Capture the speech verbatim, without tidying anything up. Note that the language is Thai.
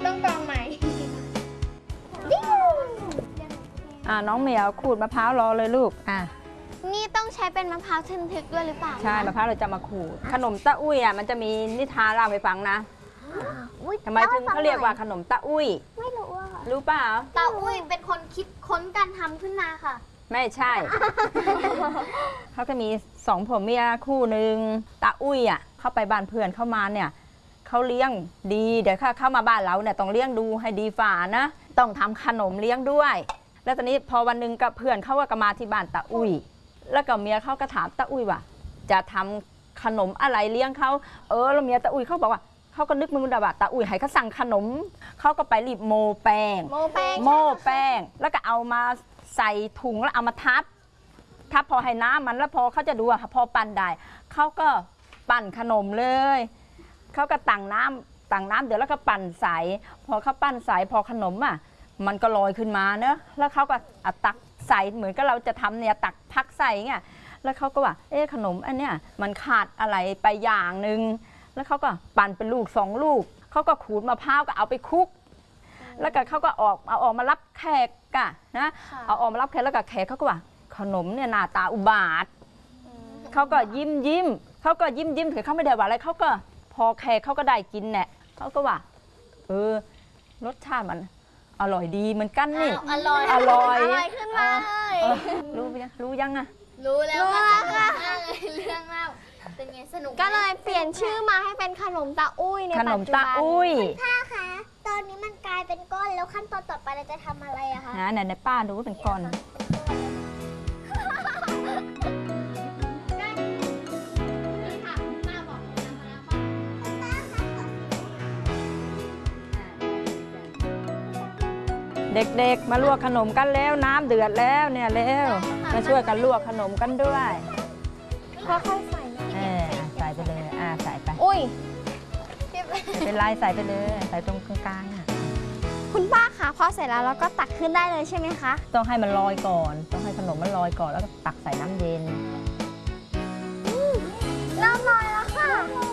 ต้องตองใหม่อ่าน้องเหมียวขูดมะพร้าวรอเลยลูกอ่ะนี่ต้องใช้เป็นมะพร้าวทึนทึกด้วยหรือเปล่าใช่มะพร้าวเราจะมาขูดขนมตะอุ้ยอ่ะมันจะมีนิทานเล่าให้ฟังนะทำไมถึงเขาเรียกว่าขนมตะอุ้ยไม่รู้อ่ะรู้เปล่าตาอุ้ยเป็นคนคิดค้นการทำขึ้นมาค่ะไม่ใช่ เขาก็มีสองผัวเมียคู่หนึ่งตาอุ้ยอ่ะเข้าไปบ้านเพื่อนเข้ามาเนี่ยเขาเลี้ยงดีเดี๋ยวเข้ามาบ้านเราเนี่ยต้องเลี้ยงดูให้ดีฝ่านะต้องทำขนมเลี้ยงด้วย แล้วตอนนี้พอวันหนึ่งกับเพื่อนเขาก็มาที่บ้านตาอุ้ยแล้วก็เมียเขาก็ถามตาอุ้ยว่าจะทำขนมอะไรเลี้ยงเขาเออแล้วเมียตาอุ้ยเขาบอกว่าเขาก็นึกมึงดาว่าตาอุ้ยให้เขาสั่งขนมเขาก็ไปรีบโมแป้งโมแป้งโมแป้งแล้วก็เอามาใส่ถุงแล้วเอามาทับทับพอให้น้ำมันแล้วพอเขาจะดูว่าพอปั่นได้เขาก็ปั่นขนมเลยเขาก็ตั้งน้ำตั้งน้ำเดี๋ยวแล้วก็ปั่นใสพอเขาปั้นใสพอขนมอ่ะมันก็ลอยขึ้นมาเนอะแล้วเขาก็เอาตักใส่เหมือนกับเราจะทำเนี่ยตักพักใส่เงี้ยแล้วเขาก็ว่าเอ๊ะขนมอันเนี้ยมันขาดอะไรไปอย่างหนึ่งแล้วเขาก็ปั่นเป็นลูกสองลูกเขาก็ขูดมะพร้าวก็เอาไปคลุกแล้วก็เขาก็ออกเอาออกมารับแขกกะนะเอาออกมารับแขกแล้วก็แขกเขาก็ว่าขนมเนี่ยหน้าตาอุบาทเขาก็ยิ้มยิ้มเขาก็ยิ้มยิ้มถือเขาไม่ได้ว่าอะไรเขาก็พอแขกเขาก็ได้กินเนี่ยเขาก็ว่าเออรสชาติมันอร่อยดีเหมือนกันนี่อร่อยอร่อยอร่อยขึ้นมาเลยเออรู้ยังรู้ยังอะรู้แล้วค่ะสนุกมากเลยเรื่องเล่าเป็นไงสนุกก็เลยเปลี่ยนชื่อมาให้เป็นขนมตาอุ้ยในขนปัจมจุตาบันอุ้ยป้าคะตอนนี้มันกลายเป็นก้อนแล้วขั้นตอนต่อไปเราจะทำอะไรอะคะนะไหนในป้าดูว่าเป็นก้อนเด็กๆมาลวกขนมกันแล้วน้ำเดือดแล้วเนี่ยเร็วมาช่วยกันลวกขนมกันด้วยค่อยๆใส่นะเออใส่ไปเลยอ่าใส่ไปอุ้ยเป็นลายใส่ไปเลยใส่ตรงกลางๆอ่ะคุณป้าคะพอเสร็จแล้วเราก็ตักขึ้นได้เลยใช่ไหมคะต้องให้มันลอยก่อน ต้องให้ขนมมันลอยก่อนแล้วก็ตักใส่น้ำเย็น